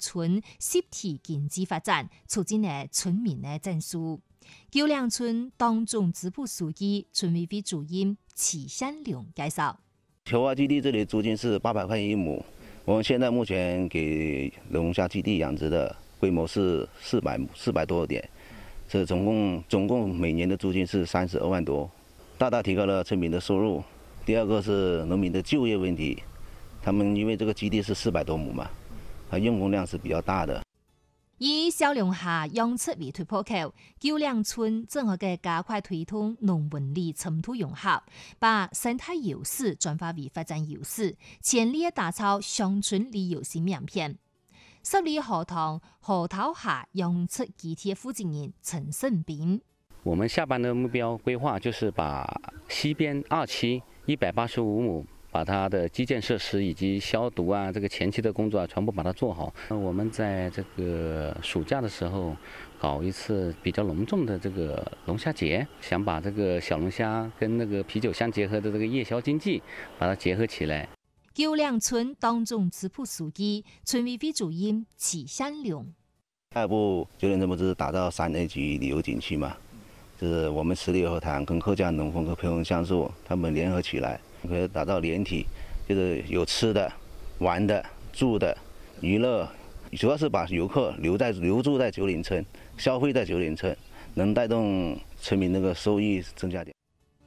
村實體經濟發展，促進了村民的增數。九嶺村當中支部書記、村委會主任齊善良介紹： 球蛙基地這裡租金是800塊一畝，我們現在目前給龍蝦基地養殖的規模是400多點，這總共每年的租金是32萬多，大大提高了村民的收入。第二個是農民的就業問題，他們因為這個基地是400多畝嘛，它用工量是比較大的。 以小龍蝦養殖為突破口，九嶺村正好嘅加快推動農文旅深度融合，把生態優勢轉化為發展優勢，全力打造鄉村旅遊新名片。十里河塘河套蝦養殖基地負責人陳勝斌： 我們下半年的目標規劃就是把西邊2期185畝。把它的基建設施以及消毒啊，這個前期的工作啊，全部把它做好。我們在這個暑假的時候搞一次比較隆重的這個龍蝦節，想把這個小龍蝦跟那個啤酒相結合的這個夜宵經濟，把它結合起來。 九嶺村當中支部書記、村委會主任齊善良： 下一步九嶺村不是打造3A 級旅遊景區嘛？就是我們十里河塘跟客家農風和培文橡樹他們聯合起來。可以打造連體，就是有吃的、玩的、住的、娛樂，主要是把遊客留住在九嶺村，消費在九嶺村，能帶動村民那個收益增加點。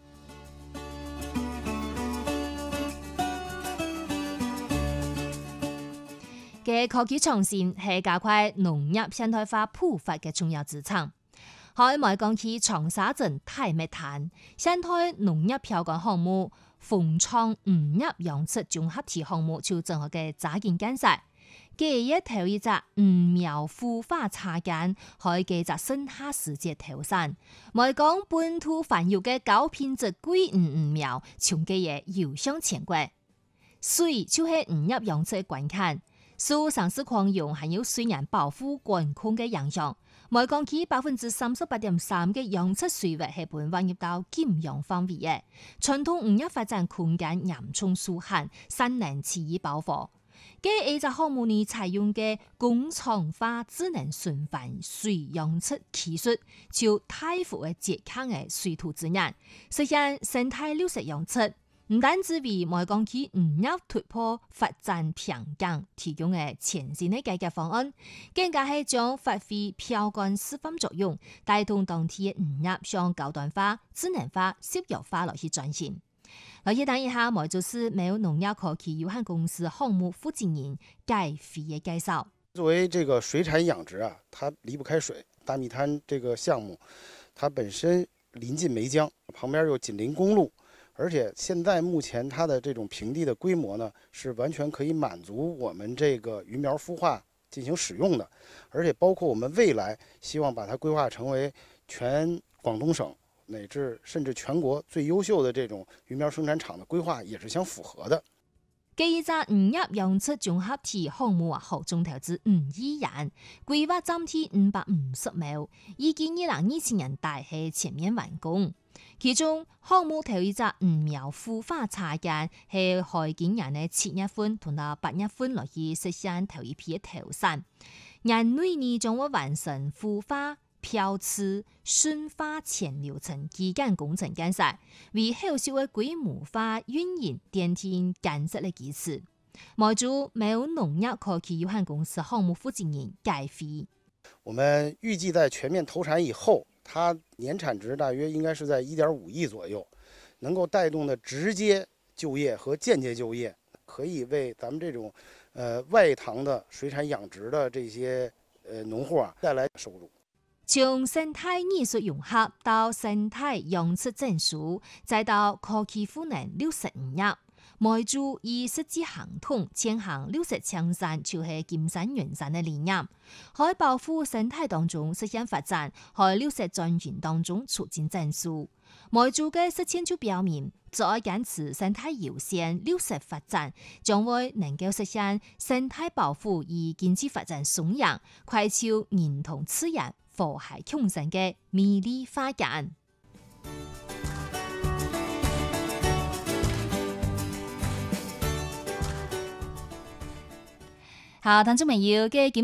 嘅科技創新係加快農業現代化普發嘅重要資產。喺埋講起長沙鎮太密灘現代農業標杆項目。鳳創漁業養殖綜合體項目就正好嘅扎建建設，今日頭一隻魚苗孵化插間，開幾隻生態世界投產。咪講本土繁育嘅高品質貴魚苗，從今日遙相牽掛。水就係漁業養殖嘅關鍵，受上市擴容還有水源保護管控嘅影響。咪講起38.3%嘅養殖水域係本劃入到禁養範圍嘅，傳統漁業發展空間嚴重受限，山林遲已飽和。嘅隻項目呢採用嘅工廠化智能循環水養殖技術，就大幅嘅節省嘅水土資源，實現生態綠色養殖。唔單止為咪講起漁業突破發展瓶頸提供嘅全新嘅解決方案，更加係將發揮標杆示範作用，帶動當地嘅漁業向高端化、智能化、商業化來去轉型。來去等一下，咪就是沒有農業科技有限公司項目負責人蓋飛嘅介紹。 作為這個水產養殖啊，它離不開水。大密灘這個項目，它本身臨近梅江，旁邊又緊鄰公路。而且現在目前它的這種平地的規模呢，是完全可以滿足我們這個魚苗孵化進行使用的，而且包括我們未來希望把它規劃成為全廣東省乃至甚至全國最優秀的這種魚苗生產廠的規劃也是相符合的。 繼隻漁業養殖綜合體項目啊，合總投資5億元，規劃佔地550畝，預計2027年大係全面完工。其中項目頭一隻魚苗孵化插間係開今年嘅7月份同到8月份來去實現頭一批嘅投產，年內呢將會完成孵化、漂刺、馴化全流程基建工程建設，為後續嘅規模化運營奠定堅實嘅基礎。咪住沒有農業科技有限公司項目負責人蓋飛： 我們預計在全面投產以後，它年產值大約應該是在1.5億左右，能夠帶動的直接就業和間接就業，可以為咱們這種外塘的水產養殖的這些農戶啊帶來收入。 從生態藝術融合到生態養殖證書，再到科技賦能綠色漁業，咪住以實際行動踐行綠色青山就係金山銀山嘅理念，喺保護生態當中實現發展，喺綠色轉型當中促進增速。咪住嘅實踐就表明，再堅持生態優先綠色發展，將會能夠實現生態保護與經濟發展雙贏，快朝認同自然和諧共生嘅美麗花間。好，聽眾朋友嘅